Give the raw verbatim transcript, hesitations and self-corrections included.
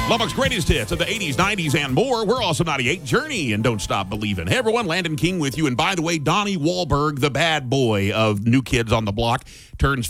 Lubbock's greatest hits of the eighties, nineties, and more. We're Awesome ninety-eight Journey and Don't Stop Believing. Hey, everyone, Landon King with you. And by the way, Donnie Wahlberg, the bad boy of New Kids on the Block, turns